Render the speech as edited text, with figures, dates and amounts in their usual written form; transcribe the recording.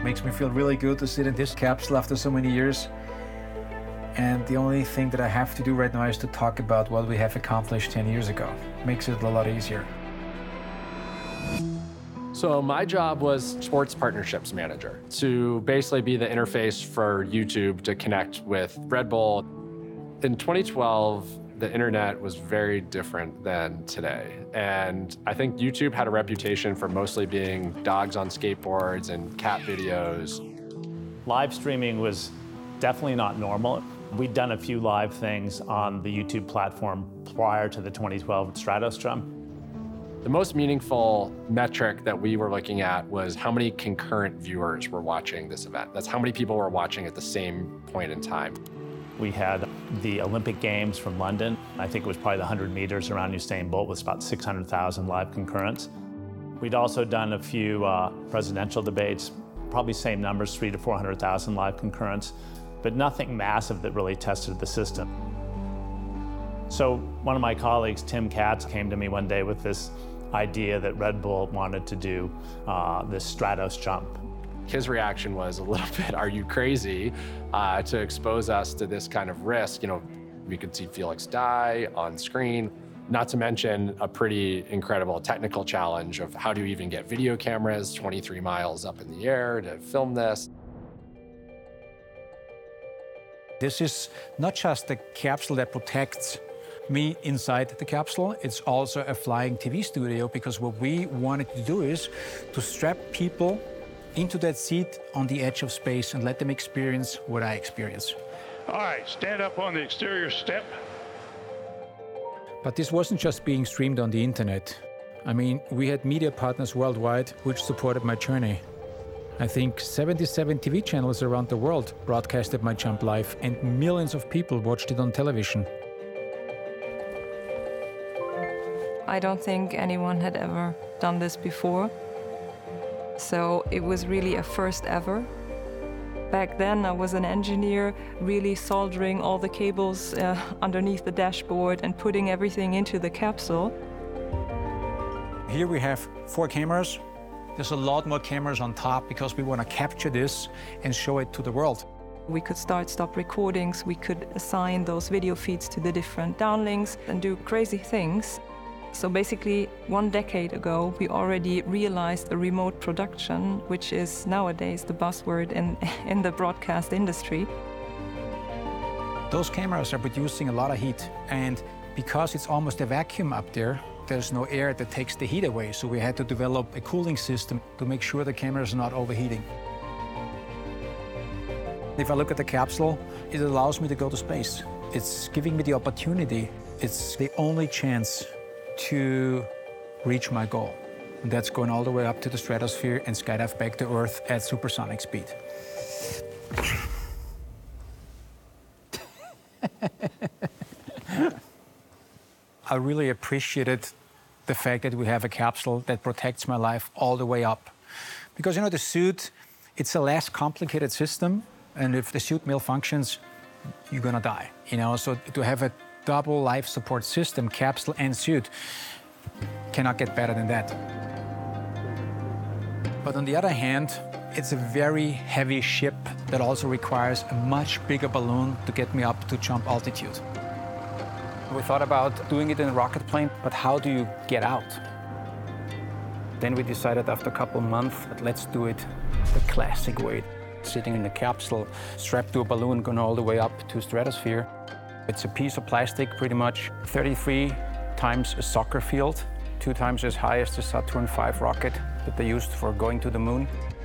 Makes me feel really good to sit in this capsule after so many years. And the only thing that I have to do right now is to talk about what we have accomplished 10 years ago. Makes it a lot easier. So my job was sports partnerships manager, to basically be the interface for YouTube to connect with Red Bull. In 2012, the internet was very different than today. And I think YouTube had a reputation for mostly being dogs on skateboards and cat videos. Live streaming was definitely not normal. We'd done a few live things on the YouTube platform prior to the 2012 Stratos jump. The most meaningful metric that we were looking at was how many concurrent viewers were watching this event. That's how many people were watching at the same point in time. We had the Olympic Games from London. I think it was probably the 100 meters around Usain Bolt with about 600,000 live concurrents. We'd also done a few presidential debates, probably same numbers, 300,000 to 400,000 live concurrents, but nothing massive that really tested the system. So one of my colleagues, Tim Katz, came to me one day with this idea that Red Bull wanted to do this Stratos jump. His reaction was a little bit, are you crazy to expose us to this kind of risk? You know, we could see Felix die on screen, not to mention a pretty incredible technical challenge of how do you even get video cameras 23 miles up in the air to film this? This is not just a capsule that protects me inside the capsule, it's also a flying TV studio, because what we wanted to do is to strap people into that seat on the edge of space and let them experience what I experience. All right, stand up on the exterior step. But this wasn't just being streamed on the internet. I mean, we had media partners worldwide which supported my journey. I think 77 TV channels around the world broadcasted my jump live, and millions of people watched it on television. I don't think anyone had ever done this before. So it was really a first ever. Back then I was an engineer, really soldering all the cables underneath the dashboard and putting everything into the capsule. Here we have 4 cameras. There's a lot more cameras on top because we want to capture this and show it to the world. We could stop recordings, we could assign those video feeds to the different downlinks and do crazy things. So basically, 1 decade ago, we already realized a remote production, which is nowadays the buzzword in the broadcast industry. Those cameras are producing a lot of heat, and because it's almost a vacuum up there, there's no air that takes the heat away, so we had to develop a cooling system to make sure the cameras are not overheating. If I look at the capsule, it allows me to go to space. It's giving me the opportunity. It's the only chance to reach my goal. And that's going all the way up to the stratosphere and skydive back to Earth at supersonic speed. I really appreciated the fact that we have a capsule that protects my life all the way up. Because, you know, the suit, it's a less complicated system, and if the suit malfunctions, you're gonna die, you know? So to have a double life support system, capsule and suit, cannot get better than that. But on the other hand, it's a very heavy ship that also requires a much bigger balloon to get me up to jump altitude. We thought about doing it in a rocket plane, but how do you get out? Then we decided after a couple of months that let's do it the classic way. Sitting in a capsule, strapped to a balloon, going all the way up to stratosphere. It's a piece of plastic, pretty much 33 times a soccer field, 2 times as high as the Saturn V rocket that they used for going to the moon.